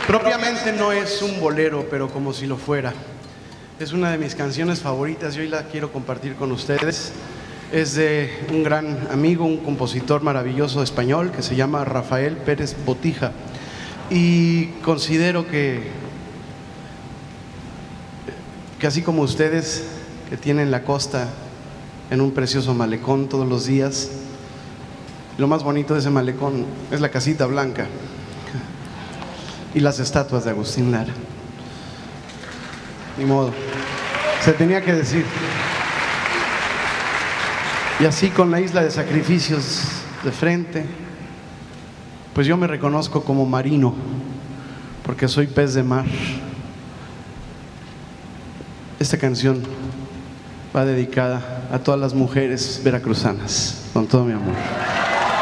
Propiamente no es un bolero, pero como si lo fuera. Es una de mis canciones favoritas y hoy la quiero compartir con ustedes. Es de un gran amigo, un compositor maravilloso español que se llama Rafael Pérez Botija. Y considero que así como ustedes que tienen la costa en un precioso malecón todos los días, lo más bonito de ese malecón es la casita blanca y las estatuas de Agustín Lara. Ni modo, se tenía que decir. Y así con la isla de sacrificios de frente, pues yo me reconozco como marino, porque soy pez de mar. Esta canción va dedicada a todas las mujeres veracruzanas, con todo mi amor.